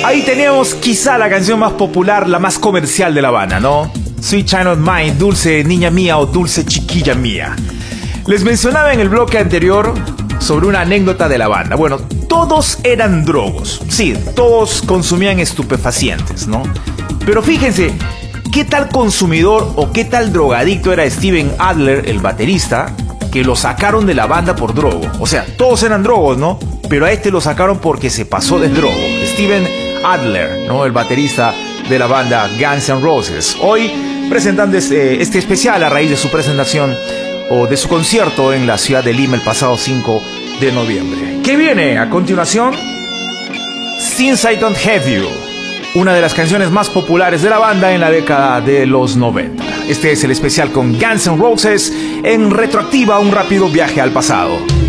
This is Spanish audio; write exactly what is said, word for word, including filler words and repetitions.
Ahí teníamos quizá la canción más popular, la más comercial de la banda, ¿no? Sweet Child of Mine, Dulce Niña Mía o Dulce Chiquilla Mía. Les mencionaba en el bloque anterior sobre una anécdota de la banda. Bueno, todos eran drogos. Sí, todos consumían estupefacientes, ¿no? Pero fíjense, ¿qué tal consumidor o qué tal drogadicto era Steven Adler, el baterista, que lo sacaron de la banda por drogo? O sea, todos eran drogos, ¿no? Pero a este lo sacaron porque se pasó de drogo. Steven Adler, ¿no? El baterista de la banda Guns N' Roses. Hoy presentando este, este especial a raíz de su presentación o de su concierto en la ciudad de Lima el pasado cinco de noviembre. ¿Qué viene a continuación? Since I Don't Have You, una de las canciones más populares de la banda en la década de los noventa. Este es el especial con Guns N' Roses en Retroactiva, un rápido viaje al pasado.